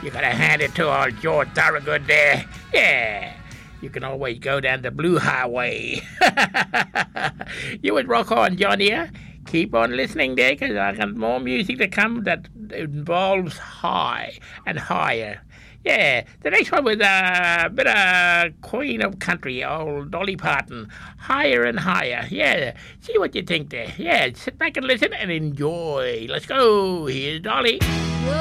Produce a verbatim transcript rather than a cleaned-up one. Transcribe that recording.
You gotta hand it to old George Thorogood there. Yeah. You can always go down the Blue Highway. You would rock on, Johnny. Yeah? Keep on listening there, because I got more music to come that involves high and higher. Yeah, the next one was a bit of Queen of Country, old Dolly Parton. Higher and higher. Yeah, see what you think there. Yeah, sit back and listen and enjoy. Let's go. Here's Dolly.